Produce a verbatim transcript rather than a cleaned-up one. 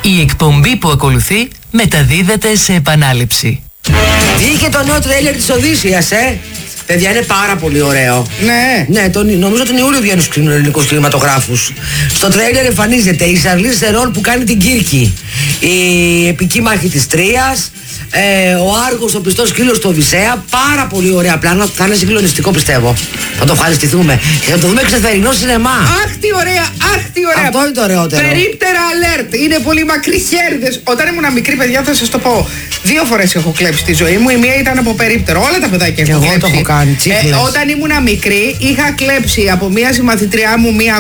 Η εκπομπή που ακολουθεί μεταδίδεται σε επανάληψη. Βγήκε το νέο τρέιλερ της Οδύσσειας, ε! Παιδιά, είναι πάρα πολύ ωραίο. Ναι. Ναι, τον, νομίζω τον Ιούλιο βγαίνουν στους ελληνικούς κινηματογράφους. Στο τρέιλερ εμφανίζεται η Σαρλίζ Θερόν που κάνει την Κύρκη, η επική μάχη της Τρίας, ε, ο Άργος, ο πιστός σκύλος του Οδυσσέα. Πάρα πολύ ωραία πλάνα. Θα είναι συγκλονιστικό, πιστεύω. Θα το ευχαριστηθούμε και θα το δούμε και σε θερινό σινεμά. Αχ, τι ωραία, αχ, τι ωραία. Αυτό είναι το ωραιότερο. Περίπτερα alert. Είναι πολύ μακριχέριδες. Όταν ήμουν μικρή, παιδιά, θα σας το πω. Δύο φορές έχω κλέψει τη ζωή μου. Η μία ήταν από περίπτερο. Όλα τα παιδάκια έχουν κλέψει. Εγώ το έχω κάνει. Ε, όταν ήμουν μικρή, είχα κλέψει από μία συμμαθητριά μου μία